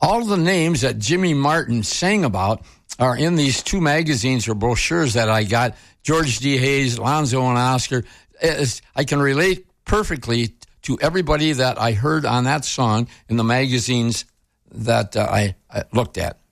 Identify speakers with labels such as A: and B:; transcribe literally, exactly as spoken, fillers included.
A: all the names that Jimmy Martin sang about are in these two magazines or brochures that I got, George D. Hayes, Lonzo and Oscar. It's, I can relate perfectly to everybody that I heard on that song in the magazines that uh, I, I looked at.